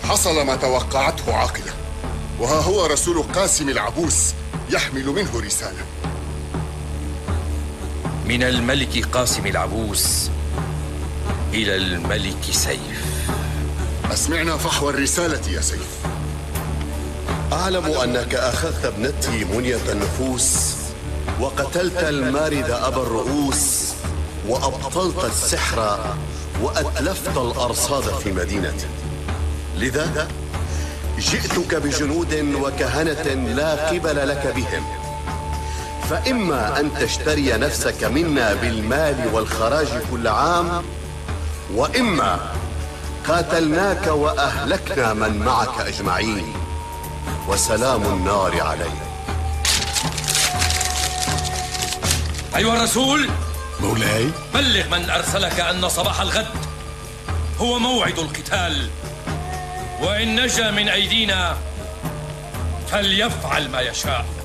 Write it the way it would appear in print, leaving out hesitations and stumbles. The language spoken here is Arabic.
حصل ما توقعته عاقلة، وها هو رسول قاسم العبوس يحمل منه رسالة. من الملك قاسم العبوس إلى الملك سيف. أسمعنا فحوى الرسالة يا سيف. أعلم أنك أخذت ابنتي منية النفوس، وقتلت المارد أبا الرؤوس، وأبطلت السحر، وأتلفت الأرصاد في مدينتي. لذا جئتك بجنود وكهنة لا قبل لك بهم، فإما أن تشتري نفسك منا بالمال والخراج كل عام، وإما قاتلناك وأهلكنا من معك أجمعين، وسلام النار عليك. أيها الرسول، مولاي، بلغ من أرسلك أن صباح الغد هو موعد القتال، وإن نجا من أيدينا فليفعل ما يشاء.